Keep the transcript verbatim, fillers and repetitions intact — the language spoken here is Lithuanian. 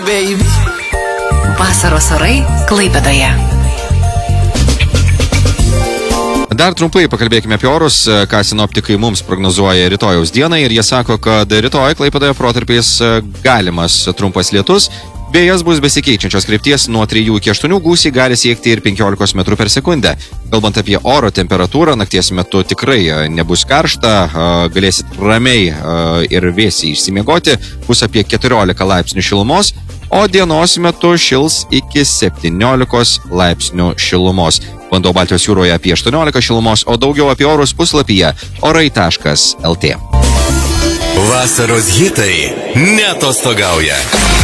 baby. Vasaros orai Klaipėdoje. Dar trumpai pakalbėkime apie orus, ką sinoptikai mums prognozuoja rytojaus dieną ir jie sako, kad rytoj Klaipėdoje protarpiais galimas trumpas lietus. Vėjas bus besikeičiančios krypties nuo trijų iki aštuonių, gūsiai gali siekti ir penkiolikos metrų per sekundę. Kalbant apie oro temperatūrą, nakties metu tikrai nebus karšta, galėsit ramiai ir vėsiai išsimiegoti, bus apie keturiolika laipsnių šilumos, o dienos metu šils iki septyniolikos laipsnių šilumos. Vanduo Baltijos jūroje apie aštuoniolika šilumos, o daugiau apie orus puslapyje orai taškas lt. Vasaros hitai neatostogauja.